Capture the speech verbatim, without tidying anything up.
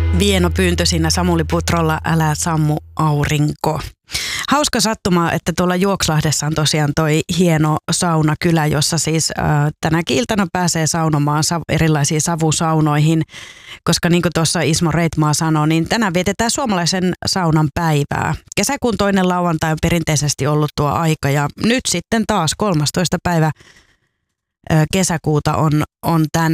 Vieno pyyntö siinä Samuli Putrolla, älä sammu aurinko. Hauska sattuma, että tuolla Juokslahdessa on tosiaan toi hieno saunakylä, jossa siis äh, tänäkin iltana pääsee saunomaan sav- erilaisiin savusaunoihin, koska niin kuin tuossa Ismo Reitmaa sanoi, niin tänään vietetään suomalaisen saunan päivää. Kesäkuun toinen lauantai on perinteisesti ollut tuo aika ja nyt sitten taas kolmastoista päivä äh, kesäkuuta on, on tänään.